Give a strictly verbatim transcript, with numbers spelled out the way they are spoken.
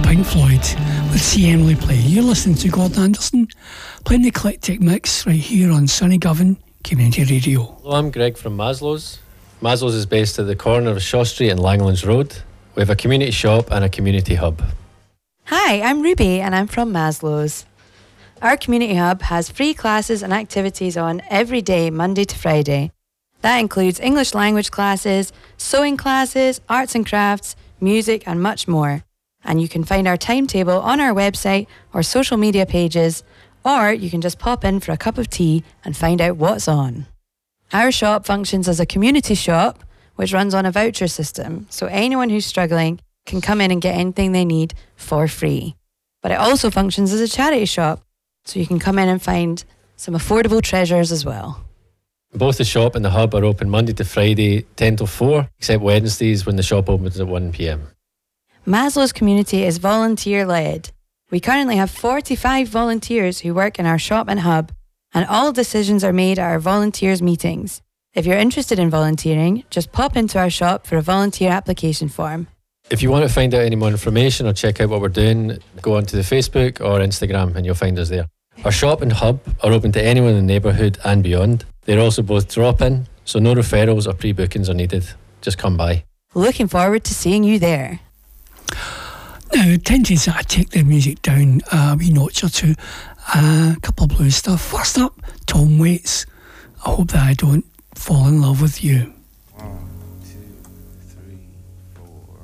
Pink Floyd with See Emily Play. You're listening to Gordon Anderson playing the eclectic mix right here on Sunny Govan Community Radio. Hello, I'm Greg from Maslow's. Maslow's is based at the corner of Shaw Street and Langlands Road. We have a community shop and a community hub. Hi, I'm Ruby and I'm from Maslow's. Our community hub has free classes and activities on every day, Monday to Friday. That includes English language classes, sewing classes, arts and crafts, music and much more. And you can find our timetable on our website or social media pages, or you can just pop in for a cup of tea and find out what's on. Our shop functions as a community shop, which runs on a voucher system, so anyone who's struggling can come in and get anything they need for free. But it also functions as a charity shop, so you can come in and find some affordable treasures as well. Both the shop and the hub are open Monday to Friday, ten till four, except Wednesdays when the shop opens at one p m. Maslow's community is volunteer-led. We currently have forty-five volunteers who work in our shop and hub, and all decisions are made at our volunteers' meetings. If you're interested in volunteering, just pop into our shop for a volunteer application form. If you want to find out any more information or check out what we're doing, go onto the Facebook or Instagram and you'll find us there. Our shop and hub are open to anyone in the neighbourhood and beyond. They're also both drop-in, so no referrals or pre-bookings are needed. Just come by. Looking forward to seeing you there. Now, tendencies that I take their music down a wee notch or two. A uh, couple of blues stuff. First up, Tom Waits. I hope that I don't fall in love with you.